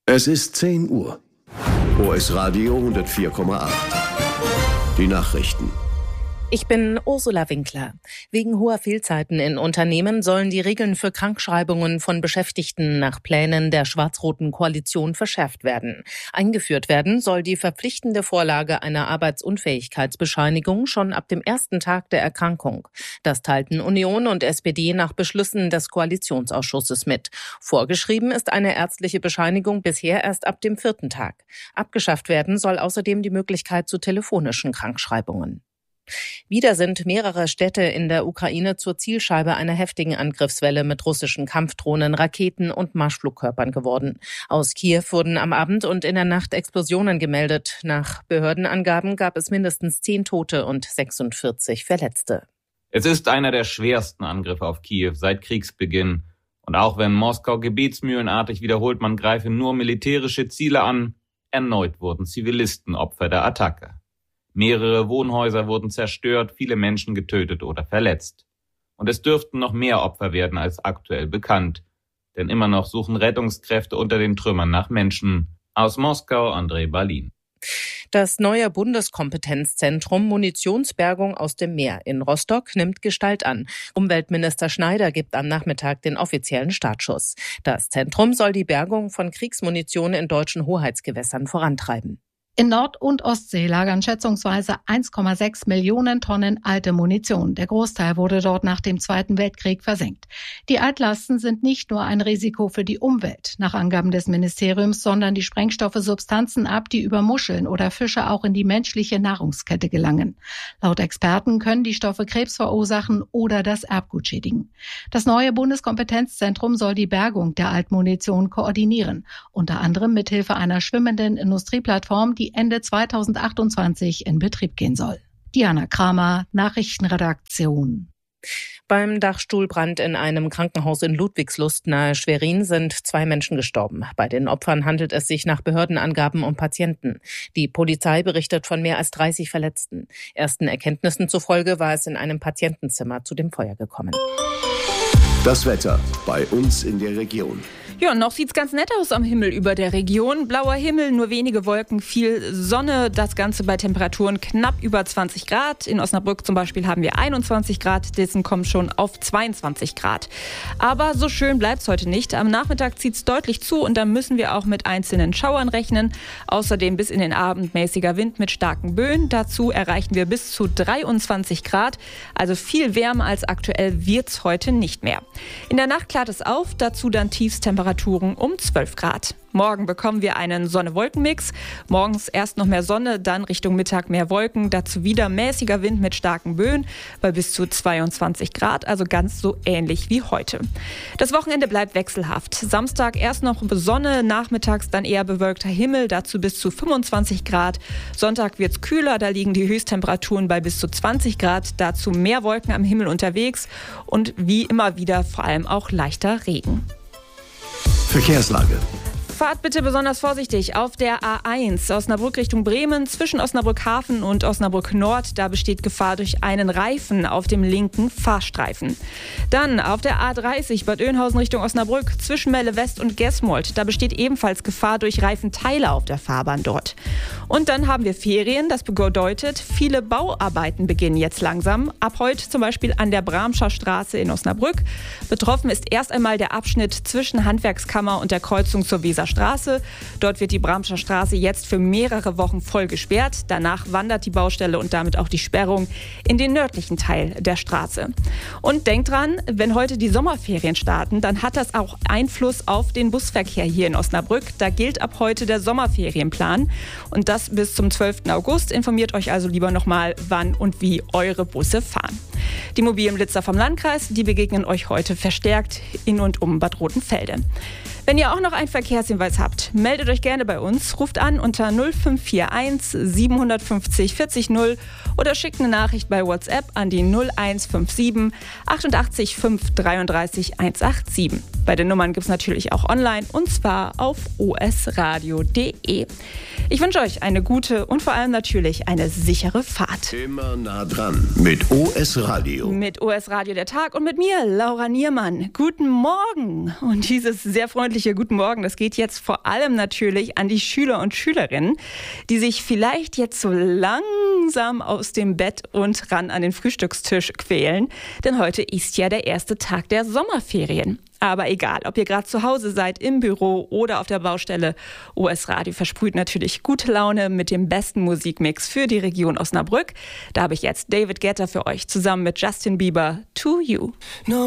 Es ist 10 Uhr. OS Radio 104,8. Die Nachrichten. Ich bin Ursula Winkler. Wegen hoher Fehlzeiten in Unternehmen sollen die Regeln für Krankschreibungen von Beschäftigten nach Plänen der schwarz-roten Koalition verschärft werden. Eingeführt werden soll die verpflichtende Vorlage einer Arbeitsunfähigkeitsbescheinigung schon ab dem ersten Tag der Erkrankung. Das teilten Union und SPD nach Beschlüssen des Koalitionsausschusses mit. Vorgeschrieben ist eine ärztliche Bescheinigung bisher erst ab dem 4. Tag. Abgeschafft werden soll außerdem die Möglichkeit zu telefonischen Krankschreibungen. Wieder sind mehrere Städte in der Ukraine zur Zielscheibe einer heftigen Angriffswelle mit russischen Kampfdrohnen, Raketen und Marschflugkörpern geworden. Aus Kiew wurden am Abend und in der Nacht Explosionen gemeldet. Nach Behördenangaben gab es mindestens 10 Tote und 46 Verletzte. Es ist einer der schwersten Angriffe auf Kiew seit Kriegsbeginn. Und auch wenn Moskau gebetsmühlenartig wiederholt, man greife nur militärische Ziele an, erneut wurden Zivilisten Opfer der Attacke. Mehrere Wohnhäuser wurden zerstört, viele Menschen getötet oder verletzt. Und es dürften noch mehr Opfer werden als aktuell bekannt. Denn immer noch suchen Rettungskräfte unter den Trümmern nach Menschen. Aus Moskau, André Balin. Das neue Bundekompetenzzentrum Munitionsbergung aus dem Meer in Rostock nimmt Gestalt an. Umweltminister Schneider gibt am Nachmittag den offiziellen Startschuss. Das Zentrum soll die Bergung von Kriegsmunition in deutschen Hoheitsgewässern vorantreiben. In Nord- und Ostsee lagern schätzungsweise 1,6 Millionen Tonnen alte Munition. Der Großteil wurde dort nach dem Zweiten Weltkrieg versenkt. Die Altlasten sind nicht nur ein Risiko für die Umwelt, nach Angaben des Ministeriums, sondern die Sprengstoffe Substanzen ab, die über Muscheln oder Fische auch in die menschliche Nahrungskette gelangen. Laut Experten können die Stoffe Krebs verursachen oder das Erbgut schädigen. Das neue Bundekompetenzzentrum soll die Bergung der Altmunition koordinieren, unter anderem mithilfe einer schwimmenden Industrieplattform, die Ende 2028 in Betrieb gehen soll. Diana Kramer, Nachrichtenredaktion. Beim Dachstuhlbrand in einem Krankenhaus in Ludwigslust nahe Schwerin sind 2 Menschen gestorben. Bei den Opfern handelt es sich nach Behördenangaben um Patienten. Die Polizei berichtet von mehr als 30 Verletzten. Ersten Erkenntnissen zufolge war es in einem Patientenzimmer zu dem Feuer gekommen. Das Wetter bei uns in der Region. Ja, noch sieht's ganz nett aus am Himmel über der Region. Blauer Himmel, nur wenige Wolken, viel Sonne. Das Ganze bei Temperaturen knapp über 20 Grad. In Osnabrück zum Beispiel haben wir 21 Grad. Dissen kommen schon auf 22 Grad. Aber so schön bleibt's heute nicht. Am Nachmittag zieht's deutlich zu und dann müssen wir auch mit einzelnen Schauern rechnen. Außerdem bis in den Abend mäßiger Wind mit starken Böen. Dazu erreichen wir bis zu 23 Grad. Also viel wärmer als aktuell wird's heute nicht mehr. In der Nacht klart es auf. Dazu dann Tiefstemperaturen um 12 Grad. Morgen bekommen wir einen Sonne-Wolken-Mix. Morgens erst noch mehr Sonne, dann Richtung Mittag mehr Wolken. Dazu wieder mäßiger Wind mit starken Böen bei bis zu 22 Grad, also ganz so ähnlich wie heute. Das Wochenende bleibt wechselhaft. Samstag erst noch Sonne, nachmittags dann eher bewölkter Himmel, dazu bis zu 25 Grad. Sonntag wird's kühler, da liegen die Höchsttemperaturen bei bis zu 20 Grad. Dazu mehr Wolken am Himmel unterwegs und wie immer wieder vor allem auch leichter Regen. Verkehrslage. Fahrt bitte besonders vorsichtig auf der A1 Osnabrück Richtung Bremen zwischen Osnabrück Hafen und Osnabrück Nord. Da besteht Gefahr durch einen Reifen auf dem linken Fahrstreifen. Dann auf der A30 Bad Oeynhausen Richtung Osnabrück zwischen Melle West und Gesmold. Da besteht ebenfalls Gefahr durch Reifenteile auf der Fahrbahn dort. Und dann haben wir Ferien. Das bedeutet, viele Bauarbeiten beginnen jetzt langsam. Ab heute zum Beispiel an der Bramscher Straße in Osnabrück. Betroffen ist erst einmal der Abschnitt zwischen Handwerkskammer und der Kreuzung zur Weserstraße. Dort wird die Bramscher Straße jetzt für mehrere Wochen voll gesperrt. Danach wandert die Baustelle und damit auch die Sperrung in den nördlichen Teil der Straße. Und denkt dran, wenn heute die Sommerferien starten, dann hat das auch Einfluss auf den Busverkehr hier in Osnabrück. Da gilt ab heute der Sommerferienplan und das bis zum 12. August. Informiert euch also lieber nochmal, wann und wie eure Busse fahren. Die mobilen Blitzer vom Landkreis, die begegnen euch heute verstärkt in und um Bad Rotenfelde. Wenn ihr auch noch einen Verkehrshinweis habt, meldet euch gerne bei uns. Ruft an unter 0541 750 40 0 oder schickt eine Nachricht bei WhatsApp an die 0157 88 5 33 187. Bei den Nummern gibt es natürlich auch online und zwar auf osradio.de. Ich wünsche euch eine gute und vor allem natürlich eine sichere Fahrt. Immer nah dran mit OS Radio. Mit OS Radio der Tag und mit mir, Laura Niermann. Guten Morgen. Und dieses sehr freundliche Guten Morgen, das geht jetzt vor allem natürlich an die Schüler und Schülerinnen, die sich vielleicht jetzt so langsam aus dem Bett und ran an den Frühstückstisch quälen. Denn heute ist ja der erste Tag der Sommerferien. Aber egal, ob ihr gerade zu Hause seid, im Büro oder auf der Baustelle, OS Radio versprüht natürlich gute Laune mit dem besten Musikmix für die Region Osnabrück. Da habe ich jetzt David Guetta für euch zusammen mit Justin Bieber, To You. No.